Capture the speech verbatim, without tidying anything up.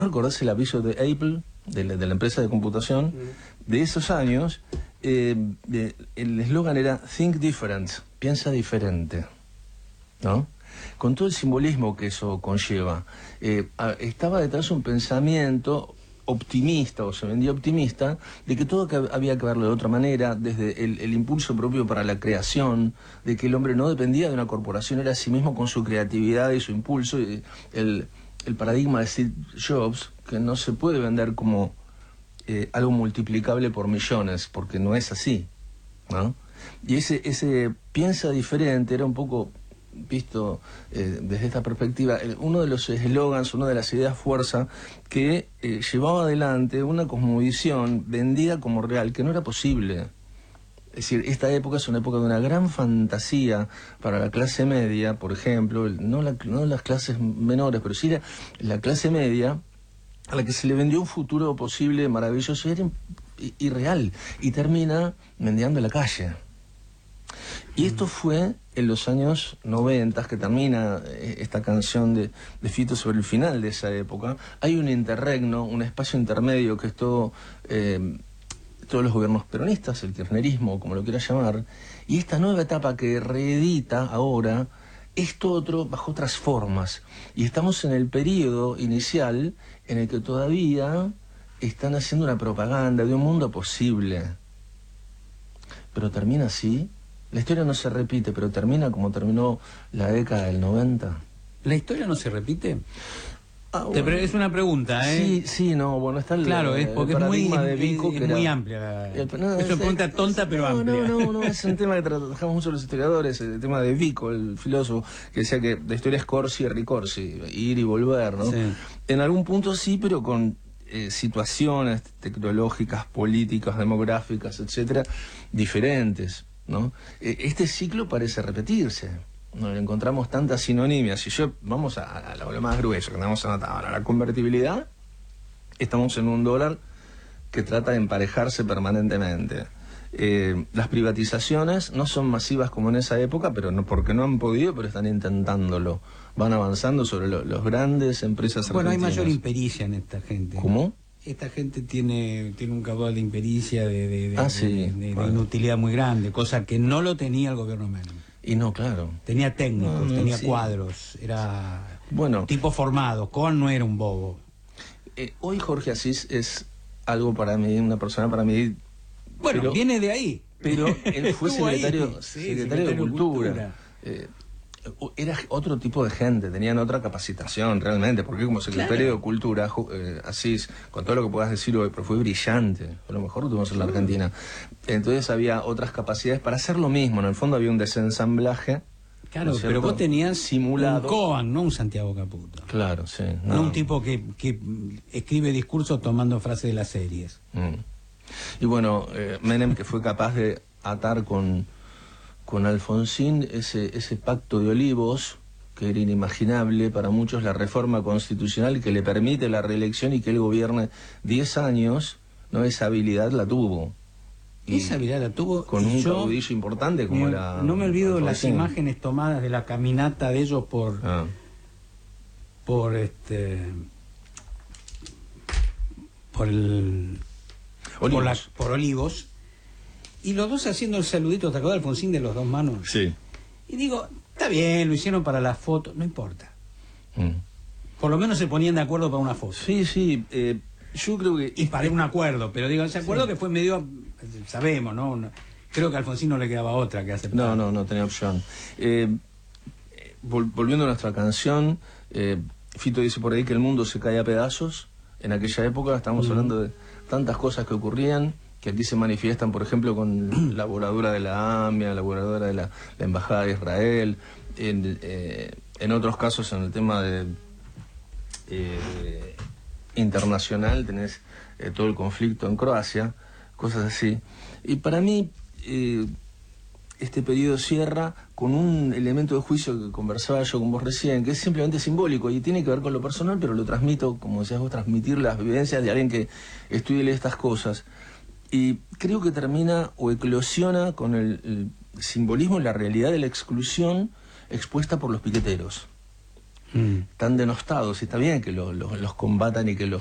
¿Recordás el aviso de Apple, de la, de la empresa de computación, de esos años? Eh, de, el eslogan era Think Different, piensa diferente, ¿no? Con todo el simbolismo que eso conlleva. Eh, a, estaba detrás un pensamiento optimista, o se vendía optimista, de que todo que había que verlo de otra manera, desde el, el impulso propio para la creación, de que el hombre no dependía de una corporación, era a sí mismo con su creatividad y su impulso, y el... el paradigma de Steve Jobs, que no se puede vender como eh, algo multiplicable por millones, porque no es así, ¿no? Y ese, ese piensa diferente era un poco visto eh, desde esta perspectiva, el, uno de los eslogans, una de las ideas fuerza que eh, llevaba adelante una cosmovisión vendida como real, que no era posible. Es decir, esta época es una época de una gran fantasía para la clase media, por ejemplo, no, la, no las clases menores, pero sí la, la clase media, a la que se le vendió un futuro posible, maravilloso, y era irreal, y termina mendigando en la calle. Y esto fue en los años noventa, que termina esta canción de, de Fito sobre el final de esa época. Hay un interregno, un espacio intermedio que es todo... Eh, todos los gobiernos peronistas, el kirchnerismo, como lo quieras llamar, y esta nueva etapa que reedita ahora, esto otro bajo otras formas. Y estamos en el periodo inicial en el que todavía están haciendo una propaganda de un mundo posible. Pero termina así. La historia no se repite, pero termina como terminó la década del noventa. ¿La historia no se repite? Ah, bueno. Te es una pregunta, ¿eh? Sí, sí, no, bueno, está el, claro, es porque el paradigma es muy, de Vico, es, que es era, muy amplia. La, el, no, es una pregunta es, tonta, pero no, amplia. No, no, no, es un tema que trabajamos mucho los historiadores, el tema de Vico, el filósofo, que decía que la historia es corsi y ricorsi, ir y volver, ¿no? Sí. En algún punto sí, pero con eh, situaciones tecnológicas, políticas, demográficas, etcétera, diferentes, ¿no? Eh, este ciclo parece repetirse. No le encontramos tantas sinonimias. Si yo vamos a, a, a lo más grueso que andamos anotando ahora, la convertibilidad, estamos en un dólar que trata de emparejarse permanentemente. Eh, las privatizaciones no son masivas como en esa época, pero no porque no han podido, pero están intentándolo. Van avanzando sobre lo, los grandes empresas Bueno, argentinas. hay mayor impericia en esta gente. ¿Cómo? Esta gente tiene tiene un caudal de impericia, de, de, de, ah, sí. de, de, bueno. de inutilidad muy grande, cosa que no lo tenía el gobierno Menem. Y no, claro. Tenía técnicos, no, no, tenía sí. cuadros, era bueno, tipo formado. Cohen no era un bobo. Eh, hoy Jorge Asís es algo para mí, una persona para mí... Bueno, pero, viene de ahí. Pero él fue secretario, sí, secretario, secretario de de Cultura. Cultura. Eh, era otro tipo de gente, tenían otra capacitación realmente, porque como secretario claro. de Cultura, eh, Asís, con todo lo que puedas decir hoy, pero fue brillante, fue lo mejor que tuvimos en la Argentina. Entonces había otras capacidades para hacer lo mismo, en el fondo había un desensamblaje. Claro, ¿no es pero vos tenías simulado. Un Cohen, no un Santiago Caputo. Claro, sí. No, no un tipo que, que escribe discursos tomando frases de las series. Mm. Y bueno, eh, Menem, que fue capaz de atar con, con Alfonsín ese, ese pacto de olivos, que era inimaginable para muchos, la reforma constitucional que le permite la reelección y que él gobierne diez años, ¿no? Esa habilidad la tuvo. Y esa habilidad la tuvo con un yo, caudillo importante como me, era no me olvido Alfonsín. Las imágenes tomadas de la caminata de ellos por ah. por este por el Olivos. Por, la, por Olivos, y los dos haciendo el saludito, ¿te acuerdas, Alfonsín, de los dos manos? Sí. Y digo, está bien, lo hicieron para la foto, no importa. Mm. Por lo menos se ponían de acuerdo para una foto. Sí, sí, eh, yo creo que... Y para un acuerdo, pero digo, ese acuerdo sí. que fue medio, sabemos, ¿no? Creo que a Alfonsín no le quedaba otra que aceptar. No, no, no tenía opción. Eh, vol volviendo a nuestra canción, eh, Fito dice por ahí que el mundo se cae a pedazos. En aquella época estamos uh-huh. hablando de tantas cosas que ocurrían, que aquí se manifiestan, por ejemplo, con la voladura de la AMIA, la voladura de la, la Embajada de Israel, en, eh, en otros casos en el tema de eh, internacional, tenés eh, todo el conflicto en Croacia, cosas así. Y para mí, eh, este periodo cierra con un elemento de juicio que conversaba yo con vos recién, que es simplemente simbólico y tiene que ver con lo personal, pero lo transmito, como decías vos, transmitir las vivencias de alguien que estudia y lee estas cosas. Y creo que termina o eclosiona con el, el simbolismo y la realidad de la exclusión expuesta por los piqueteros. Mm. están denostados, y está bien que lo- lo- los combatan y que los